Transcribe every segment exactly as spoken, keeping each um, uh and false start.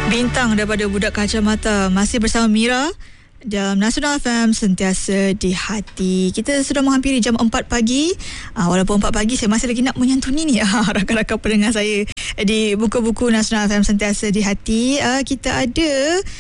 Bintang daripada Budak Kacamata masih bersama Mira dalam Nasional F M, sentiasa di hati. Kita sudah menghampiri jam empat pagi. uh, Walaupun empat pagi, saya masih lagi nak menyantuni ni uh, rakan-rakan pendengar saya di buku-buku Nasional F M sentiasa di hati. uh, Kita ada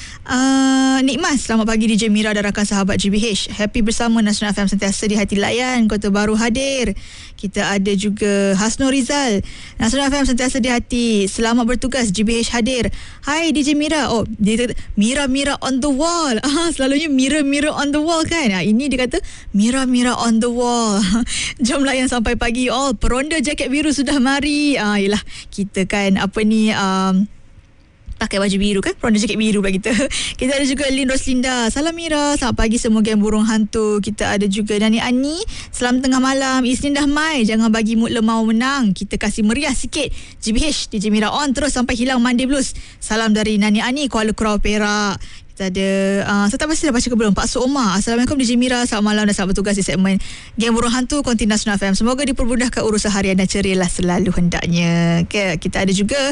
uh, Nikmas, selamat pagi D J Mira dan rakan sahabat G B H. Happy bersama Nasional F M sentiasa di hati. Layan Kota Baru hadir. Kita ada juga Hasnul Rizal, Nasional F M sentiasa di hati. Selamat bertugas, G B H hadir. Hai D J Mira. Oh, dia kata Mira Mira on the wall. Ah, selalunya Mira Mira on the wall kan. Ah, ini dia kata Mira Mira on the wall. Jom layan sampai pagi. Oh, peronda jaket biru sudah mari. Ah, yelah, kita kan apa ni um, pakai baju biru kan, peronda jaket biru pula kita. Kita ada juga Lin Roslinda. Salam Mira, selamat pagi semua geng burung hantu. Kita ada juga Nani Ani. Selamat tengah malam. Isnin dah mai, jangan bagi mood lemau menang. Kita kasih meriah sikit. G B H D J Mira on terus sampai hilang Monday Blues. Salam dari Nani Ani, Kuala Kurau, Perak. Kita ada uh, saya tak pasti dah baca ke belum, Pak Su Omar. Assalamualaikum D J Mira, selamat malam dan selamat bertugas di segmen Geng Burung Hantu Konti Nasional F M. Semoga dipermudahkan urusan harian dan cerialah selalu hendaknya. Okay, kita ada juga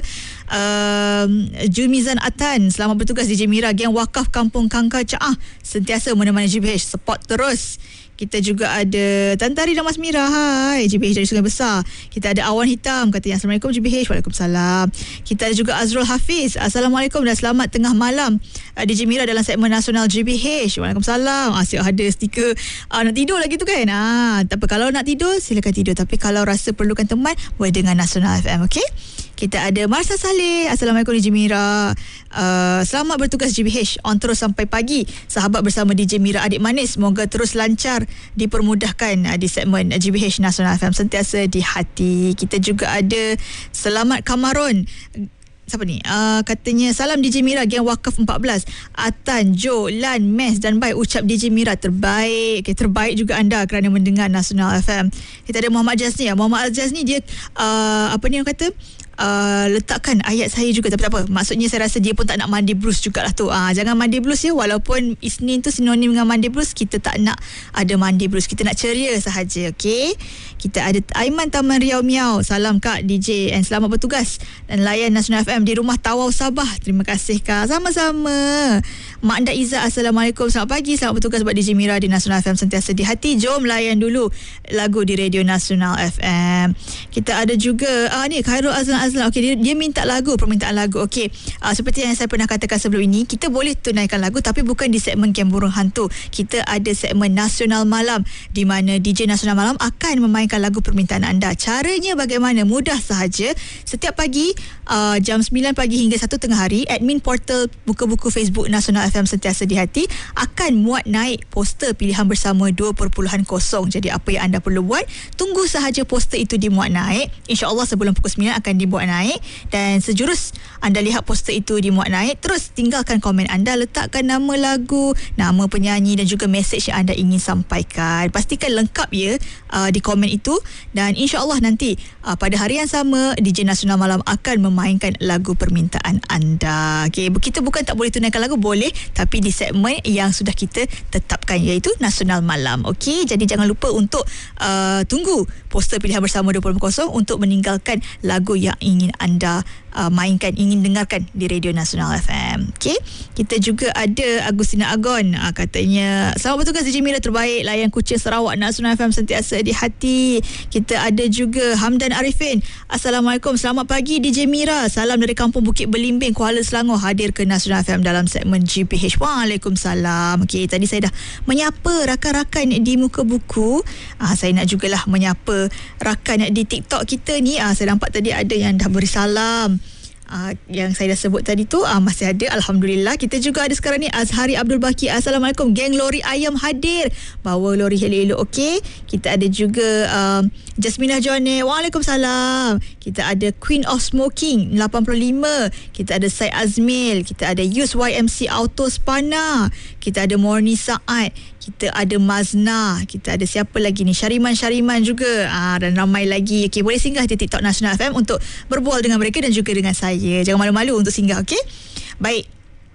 um, Jumizan Atan. Selamat bertugas D J Mira, Geng Wakaf Kampung Kangkar Caah sentiasa menemani G B H, support terus. Kita juga ada Tantari dan Mas Mira. Hai, G B H dari Sungai Besar. Kita ada Awan Hitam, katanya Assalamualaikum G B H. Waalaikumsalam. Kita ada juga Azrul Hafiz. Assalamualaikum dan selamat tengah malam D J Mira dalam segmen Nasional G B H. Waalaikumsalam. Asyik ada stiker uh, nak tidur lagi tu kan. Ah, tak apa, kalau nak tidur silakan tidur, tapi kalau rasa perlukan teman boleh dengar Nasional F M, okey? Kita ada Marsa Saleh. Assalamualaikum D J Mira. Uh, selamat bertugas G B H. On terus sampai pagi. Sahabat bersama D J Mira adik manis. Moga terus lancar, dipermudahkan uh, di segmen G B H Nasional F M sentiasa di hati. Kita juga ada Selamat Kamaron. Siapa ni? Uh, katanya salam D J Mira, Geng Wakaf empat belas. Atan, Jo, Lan, Mes dan Bai ucap D J Mira terbaik. Okay, terbaik juga anda kerana mendengar Nasional F M. Kita ada Muhammad Jazni. Muhammad Jazni dia uh, apa ni orang kata? Uh, letakkan ayat saya juga, tapi tak apa, maksudnya saya rasa dia pun tak nak Monday Blues jugalah tu. uh, Jangan Monday Blues ya. Walaupun Isnin tu sinonim dengan Monday Blues, kita tak nak ada Monday Blues. Kita nak ceria sahaja. Okay, kita ada Aiman Taman Riau Miau. Salam Kak D J and selamat bertugas dan layan Nasional F M di rumah Tawau Sabah. Terima kasih Kak. Sama-sama. Mak Anda Izzah. Assalamualaikum, selamat pagi, selamat bertugas buat D J Mira di Nasional F M sentiasa di hati. Jom layan dulu lagu di Radio Nasional F M. Kita ada juga ah, ni Khairul Azlan Azlan. Okey, dia, dia minta lagu, permintaan lagu. Okey, uh, seperti yang saya pernah katakan sebelum ini, kita boleh tunaikan lagu tapi bukan di segmen Geng Burung Hantu. Kita ada segmen Nasional Malam di mana D J Nasional Malam akan memainkan lagu permintaan anda. Caranya bagaimana? Mudah sahaja. Setiap pagi uh, jam sembilan pagi hingga satu tengah hari, admin portal buku-buku Facebook Nasional F M sentiasa di hati akan muat naik poster pilihan bersama dua perpuluhan kosong. Jadi apa yang anda perlu buat, tunggu sahaja poster itu dimuat naik. InsyaAllah sebelum pukul sembilan akan dimuat naik, dan sejurus anda lihat poster itu dimuat naik, terus tinggalkan komen anda, letakkan nama lagu, nama penyanyi dan juga mesej yang anda ingin sampaikan. Pastikan lengkap ya uh, di komen itu, dan insyaAllah nanti uh, pada hari yang sama D J Nasional Malam akan memainkan lagu permintaan anda. Okay, kita bukan tak boleh tunaikan lagu, boleh, tapi di segmen yang sudah kita tetapkan, iaitu Nasional Malam. Okey, jadi jangan lupa untuk uh, tunggu poster pilihan bersama dua puluh kosong untuk meninggalkan lagu yang ingin anda uh, mainkan, ingin dengarkan di Radio Nasional F M. Okey, kita juga ada Agustina Agon. Uh, katanya selamat bertugas D J Mira terbaik, layan Kuching Sarawak Nasional F M sentiasa di hati. Kita ada juga Hamdan Arifin. Assalamualaikum, selamat pagi D J Mira. Salam dari Kampung Bukit Belimbing, Kuala Selangor, hadir ke Nasional F M dalam segmen G P H. Waalaikumsalam. Okey, tadi saya dah menyapa rakan-rakan di muka buku. Uh, saya nak jugalah menyapa rakan di TikTok kita ni. Uh, saya nampak tadi ada yang dah beri salam. Uh, yang saya dah sebut tadi tu uh, masih ada, Alhamdulillah. Kita juga ada sekarang ni Azhari Abdul Baki. Assalamualaikum, Geng Lori Ayam hadir, bawa lori elok-elok. Okey, kita ada juga uh, Jasmina Johnny. Waalaikumsalam. Kita ada Queen of Smoking lapan puluh lima. Kita ada Syed Azmil. Kita ada Use Y M C Auto Spana. Kita ada Morni Saad. Kita ada Mazna. Kita ada siapa lagi ni? Syariman-Syariman juga. Ah, dan ramai lagi. Okey, boleh singgah di TikTok Nasional F M untuk berbual dengan mereka dan juga dengan saya. Jangan malu-malu untuk singgah, okey? Baik.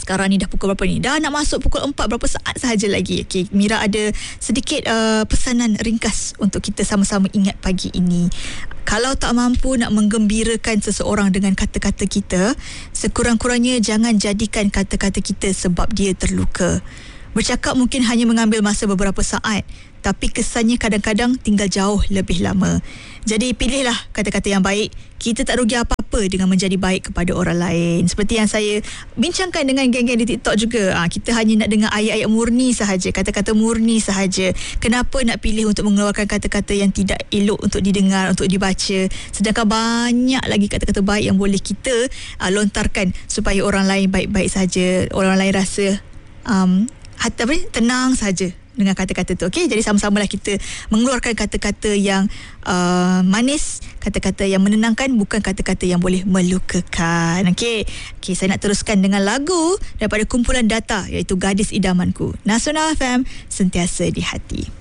Sekarang ni dah pukul berapa ni? Dah nak masuk pukul empat, berapa saat sahaja lagi. Okay, Mira ada sedikit uh, pesanan ringkas untuk kita sama-sama ingat pagi ini. Kalau tak mampu nak menggembirakan seseorang dengan kata-kata kita, sekurang-kurangnya jangan jadikan kata-kata kita sebab dia terluka. Bercakap mungkin hanya mengambil masa beberapa saat, tapi kesannya kadang-kadang tinggal jauh lebih lama. Jadi pilihlah kata-kata yang baik. Kita tak rugi apa-apa dengan menjadi baik kepada orang lain. Seperti yang saya bincangkan dengan geng-geng di TikTok juga. Ha, kita hanya nak dengar ayat-ayat murni sahaja, kata-kata murni sahaja. Kenapa nak pilih untuk mengeluarkan kata-kata yang tidak elok untuk didengar, untuk dibaca? Sedangkan banyak lagi kata-kata baik yang boleh kita uh, lontarkan supaya orang lain baik-baik saja. Orang lain rasa um, hati, apa, tenang saja dengan kata-kata tu. Okey, jadi sama-samalah kita mengeluarkan kata-kata yang uh, manis, kata-kata yang menenangkan, bukan kata-kata yang boleh melukakan. Okey. Okey, saya nak teruskan dengan lagu daripada kumpulan Data, iaitu Gadis Idamanku. Nasional F M, sentiasa di hati.